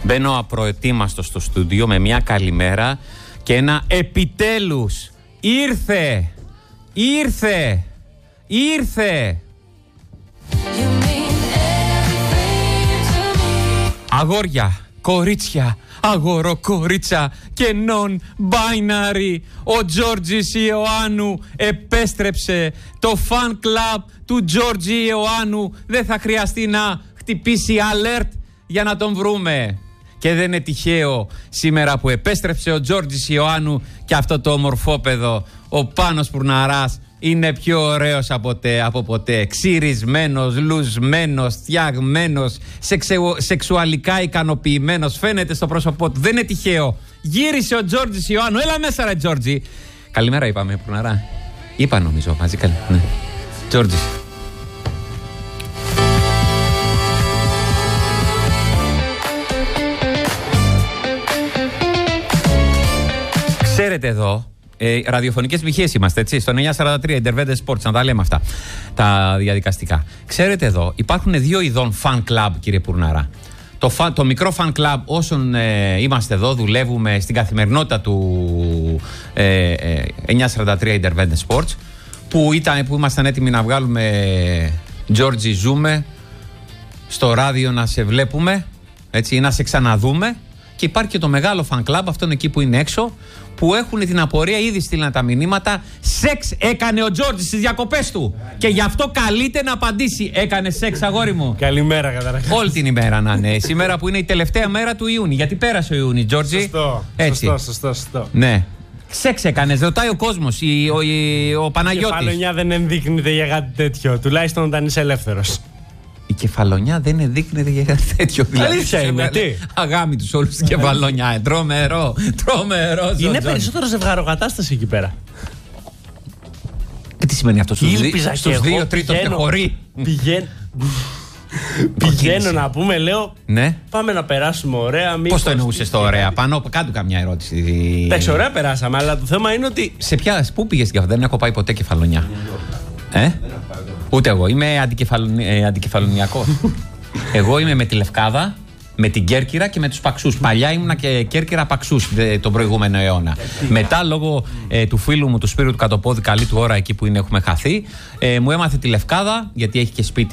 Μπαίνω απροετοίμαστο στο στούντιο με μια καλημέρα και ένα επιτέλους. Ήρθε. Αγόρια, κορίτσια, αγοροκορίτσα και non-binary. Ο Τζόρτζης Ιωάννου επέστρεψε. Το fan club του Τζόρτζη Ιωάννου δεν θα χρειαστεί να χτυπήσει alert για να τον βρούμε. Και δεν είναι τυχαίο σήμερα που επέστρεψε ο Τζόρτζης Ιωάννου και αυτό το ομορφόπεδο, ο Πάνος Πουρναράς, είναι πιο ωραίος από ποτέ. Ξυρισμένος, λουσμένος, φτιαγμένος, σεξουαλικά ικανοποιημένος. Φαίνεται στο πρόσωπό του. Δεν είναι τυχαίο. Γύρισε ο Τζόρτζης Ιωάννου. Έλα μέσα ρε Τζόρτζη. Καλημέρα είπαμε Πουρναρά. Είπα νομίζω μαζί ναι. Τζόρτζης. Ξέρετε εδώ, ραδιοφωνικές μοιχείες είμαστε, έτσι, στο 943 Intervede Sports, να τα λέμε αυτά, τα διαδικαστικά. Ξέρετε εδώ, υπάρχουν δύο ειδών fan club, κύριε Πουρναρά. Το μικρό fan club όσων είμαστε εδώ, δουλεύουμε στην καθημερινότητα του 943 Intervede Sports, που ήμασταν έτοιμοι να βγάλουμε Τζόρτζι, ζούμε στο ράδιο να σε βλέπουμε, έτσι, ή να σε ξαναδούμε. Και υπάρχει και το μεγάλο fan club, αυτόν εκεί που είναι έξω, που έχουν την απορία, ήδη στείλαν τα μηνύματα. Σεξ έκανε ο Τζόρτζης στις διακοπές του. Και γι' αυτό καλείται να απαντήσει. Έκανε σεξ, αγόρι μου? Καλημέρα, καταρχάς. Όλη την ημέρα να είναι. Σήμερα που είναι η τελευταία μέρα του Ιούνιου. Γιατί πέρασε ο Ιούνι, Τζόρτζι. Σωστό. Ναι. Σεξ έκανες, ρωτάει ο κόσμος, ο Παναγιώτης. Η κεφαλονιά δεν ενδείκνυται για κάτι τέτοιο, τουλάχιστον όταν είσαι ελεύθερος. Η κεφαλονιά δεν ενδείκνυται για κάτι τέτοιο. Αλήθεια είναι, τι? Αγάμι τους όλους την κεφαλονιά. Τρομερό. Είναι περισσότερο ζευγαροκατάσταση εκεί πέρα. Και τι σημαίνει αυτό στους 2 τρίτων και χωρί. Πηγαίνω να πούμε, λέω, ναι. Πάμε να περάσουμε ωραία. Πώς το εννοούσες το ωραία? Πάνω κάτω καμιά ερώτηση. Εντάξει, ωραία περάσαμε, αλλά το θέμα είναι ότι. Πού πήγες και αυτό? Δεν έχω πάει ποτέ κεφαλονιά. Ούτε εγώ. Είμαι αντικεφαλονιακός. Εγώ είμαι με τη Λευκάδα, με την Κέρκυρα και με τους Παξούς. Παλιά ήμουνα και Κέρκυρα Παξούς τον προηγούμενο αιώνα. Μετά, λόγω του φίλου μου, του Σπύρου του Κατοπόδη, καλή του ώρα εκεί που είναι, έχουμε χαθεί, μου έμαθε τη Λευκάδα, γιατί έχει και σπίτι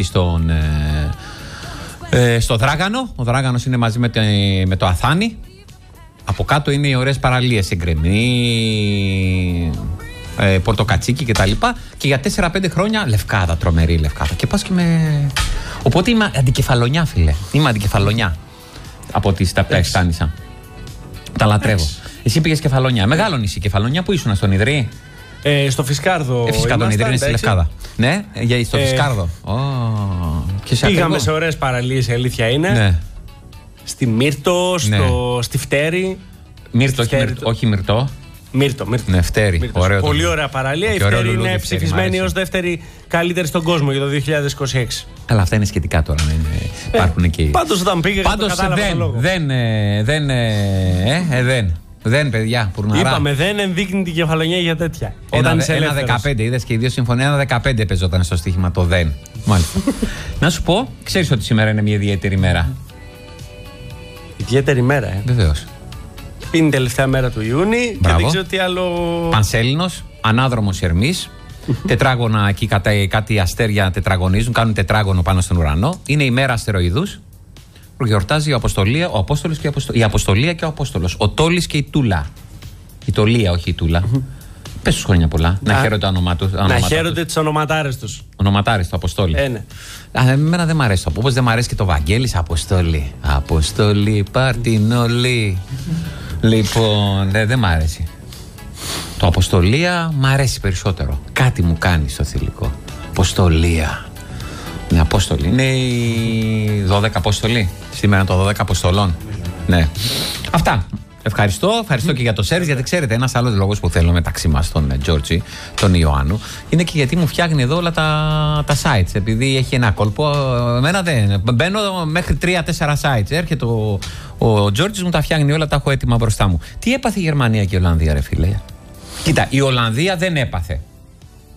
στο Δράγανο. Ο Δράγανος είναι μαζί με το Αθάνη. Από κάτω είναι οι ωραίες παραλίες, Εγκρεμή, Πορτοκατσίκι κτλ. Και για 4-5 χρόνια Λευκάδα, τρομερή Λευκάδα. Και πας και Οπότε είμαι αντικεφαλονιά, φίλε. Είμαι αντικεφαλονιά. Από τις τα αισθάνησα. Τα λατρεύω. Εσύ πήγες Κεφαλονιά. Μεγάλο νησί Κεφαλονιά. Πού ήσουν, στον Ιδρύ? Στο Φυσκάρδο. Φυσικά τον Ιδρύ είναι στη Λευκάδα. Ναι, στο Φυσκάρδο. Πήγαμε σε ωραίες παραλίες, η αλήθεια είναι. Ναι. Στη Μύρτο, στη Φτέρη. Μύρτο, όχι Μυρτό. Μύρτο. Ναι, Φτέρη. Πολύ ωραία παραλία. Η Φτέρη είναι ψηφισμένη ως δεύτερη καλύτερη στον κόσμο για το 2026. Αλλά αυτά είναι σχετικά τώρα. Υπάρχουν και. Πάντως όταν πήγα, κατάλαβα τον λόγο. Δεν, παιδιά, Πουρναρά. Είπαμε, δεν ενδείκνει την κεφαλονιά για τέτοια. Ένα 15, είδες και οι δύο συμφωνία. Ένα 15 παίζονταν στο στοίχημα το δεν. Μάλιστα. Να σου πω, ξέρεις ότι σήμερα είναι μια ιδιαίτερη μέρα? Ιδιαίτερη μέρα, Βεβαίως. Είναι η τελευταία μέρα του Ιούνιου και δεν ξέρω τι άλλο. Πανσέλινος, ανάδρομος Ερμής. Τετράγωνα εκεί, κάτι αστέρια τετραγωνίζουν, κάνουν τετράγωνο πάνω στον ουρανό. Είναι η μέρα αστεροειδούς. Γιορτάζει η Αποστολία και ο Απόστολος. Ο Τόλης και η Τούλα. Η Τολία, όχι η Τούλα. Πες τους χρόνια πολλά. Να χαίρονται το όνομά τους. Να χαίρονται τις ονοματάρες τους. Ονοματάρες του Αποστόλη. Ναι. Εμένα δεν μ' αρέσει το. Όπως δεν μ' αρέσει και το Βαγγέλης Αποστόλη. Αποστόλη, πάρτιν όλοι. Λοιπόν, δεν μ' αρέσει. Το Αποστολία μ' αρέσει περισσότερο. Κάτι μου κάνει στο θηλυκό. Αποστολία. Είναι Απόστολη. Είναι οι 12 Απόστολοι. Σήμερα είναι το 12 Αποστολών. Ναι. Αυτά. Ευχαριστώ και για το σέρβις, γιατί ξέρετε, ένας άλλος λόγος που θέλω μεταξύ μας τον Τζόρτζι, τον Ιωάννου, είναι και γιατί μου φτιάχνει εδώ όλα τα sites. Επειδή έχει ένα κόλπο, εμένα δεν. Μπαίνω μέχρι 3-4 sites. Έρχεται ο Τζόρτζι, μου τα φτιάχνει όλα, τα έχω έτοιμα μπροστά μου. Τι έπαθε η Γερμανία και η Ολλανδία, ρε φίλε? Κοίτα, η Ολλανδία δεν έπαθε.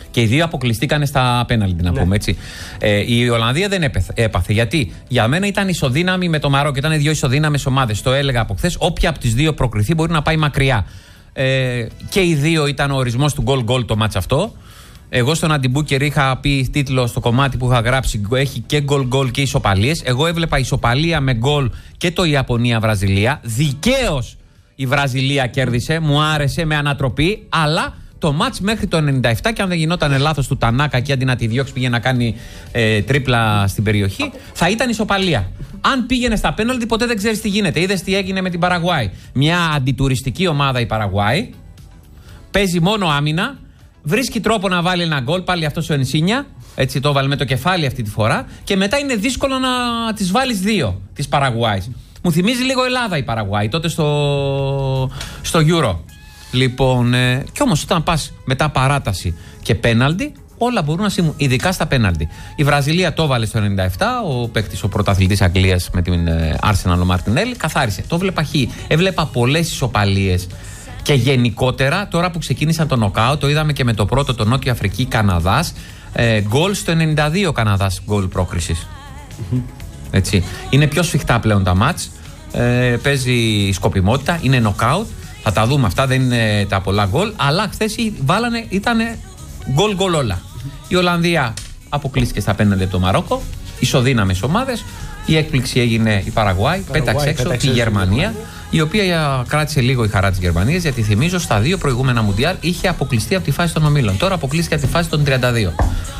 Και οι δύο αποκλειστήκαν στα πέναλτι, να πούμε έτσι. Η Ολλανδία δεν έπαθε. Γιατί για μένα ήταν ισοδύναμη με το Μαρόκο. Ήταν δύο ισοδύναμες ομάδες. Το έλεγα από χθες. Όποια από τις δύο προκριθεί μπορεί να πάει μακριά. Και οι δύο ήταν ο ορισμός του γκολ-γκολ το μάτς αυτό. Εγώ στον Αντιμπούκερ είχα πει τίτλο στο κομμάτι που είχα γράψει, έχει και γκολ-γκολ και ισοπαλίες. Εγώ έβλεπα ισοπαλία με γκολ και το Ιαπωνία-Βραζιλία. Δικαίως η Βραζιλία κέρδισε, μου άρεσε με ανατροπή, αλλά το μάτς μέχρι το 97, και αν δεν γινόταν λάθος του Τανάκα και αντί να τη διώξει πήγε να κάνει τρίπλα στην περιοχή, θα ήταν ισοπαλία. Αν πήγαινε στα πέναλτι, ποτέ δεν ξέρεις τι γίνεται. Είδες τι έγινε με την Παραγουάη. Μια αντιτουριστική ομάδα η Παραγουάη, παίζει μόνο άμυνα, βρίσκει τρόπο να βάλει ένα γκολ, πάλι αυτός ο Ενσίνια, έτσι το έβαλε με το κεφάλι αυτή τη φορά, και μετά είναι δύσκολο να τις βάλεις δύο της Παραγουάης. Μου θυμίζει λίγο Ελλάδα η Παραγουάη, τότε στο Euro. Λοιπόν, κι όμως όταν πας μετά παράταση και πέναλτι, όλα μπορούν να συμβούν, ειδικά στα πέναλτι. Η Βραζιλία το έβαλε στο 97, ο παίκτης, ο πρωταθλητής Αγγλίας με την Arsenal, ο Μαρτινέλη, καθάρισε. Το έβλεπα χ. Έβλεπα πολλές ισοπαλίες. Και γενικότερα, τώρα που ξεκίνησαν το νοκάουτ, το είδαμε και με το πρώτο, το Νότια Αφρική Καναδάς, γκολ στο 92 Καναδάς, γκολ πρόκρισης. Έτσι. Είναι πιο σφιχτά πλέον τα μάτς, παίζει σκοπιμότητα, είναι νοκάουτ. Θα τα δούμε αυτά, δεν είναι τα πολλά γκολ, αλλά χθες ήταν γκολ όλα. Η Ολλανδία αποκλείστηκε στα πέναλτι από το Μαρόκο, ισοδύναμες ομάδες. Η έκπληξη έγινε η Παραγουάη, πέταξε έξω τη Γερμανία, η οποία κράτησε λίγο η χαρά της Γερμανίας, γιατί θυμίζω στα δύο προηγούμενα Μουντιάλ είχε αποκλειστεί από τη φάση των ομίλων. Τώρα αποκλείστηκε από τη φάση των 32.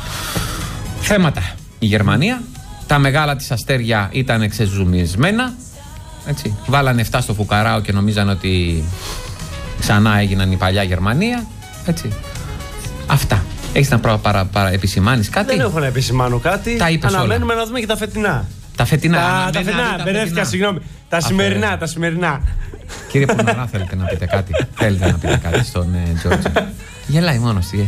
Θέματα. Η Γερμανία, τα μεγάλα της αστέρια ήταν ξεζουμισμένα. Έτσι. Βάλανε 7 στο Φουκαράο και νομίζαν ότι ξανά έγιναν η παλιά Γερμανία. Έτσι. Αυτά. Έχεις να επισημάνεις κάτι? Δεν έχω να επισημάνω κάτι. Τα είπες όλα. Αναμένουμε να δούμε και τα φετινά. Τα φετινά. Μπερδεύτηκα, συγγνώμη. Τα σημερινά. Κύριε Πουρναρά, θέλετε να πείτε κάτι? Θέλετε να πείτε κάτι στον Τζόρτζι? Γελάει μόνος του.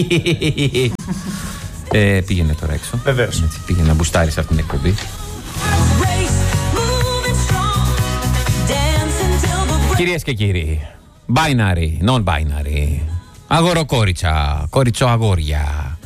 Πήγαινε τώρα έξω. Βεβαίως. Πήγαινε να μπουστάρεις αυτήν την εκπομπή. Κυρίες και κύριοι, binary, non-binary, αγοροκόριτσα, κοριτσοαγόρια,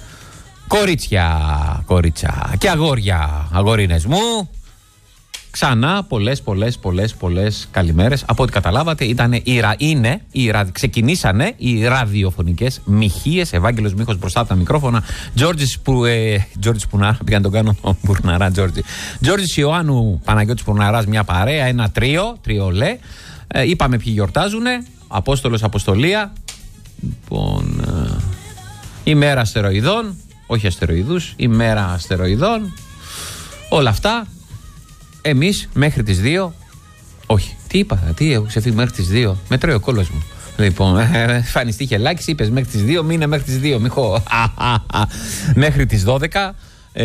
κορίτσια και αγόρια, αγορίνες μου, ξανά πολλές καλημέρες. Από ό,τι καταλάβατε ξεκινήσανε οι ραδιοφωνικές μοιχείες. Ευάγγελος Μίχος μπροστά από τα μικρόφωνα, Τζόρτζης Πουνάρα, πήγα να τον κάνω Πουρναρά Τζόρτζης Ιωάννου, Παναγιώτης Πουρναράς, μια παρέα, ένα τριολέ. Είπαμε ποιοι γιορτάζουνε. Απόστολος Αποστολία. Λοιπόν, ημέρα αστεροειδών. Όχι αστεροειδούς, ημέρα αστεροειδών. Όλα αυτά. Εμείς μέχρι τις 2. Όχι, τι είπα, έχω ξεφύγει μέχρι τις 2. Με τρώει ο κόλλος μου. Λοιπόν, φανιστεί χελάκης, είπες μέχρι τις 2, μείνε μέχρι τις 2. Μιχώ. Μέχρι τις 12.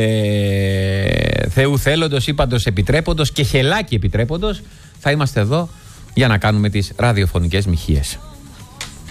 Θεού θέλοντος, ύπαντος επιτρέποντος και χελάκι επιτρέποντος, θα είμαστε εδώ για να κάνουμε τις ραδιοφωνικές μοιχείες.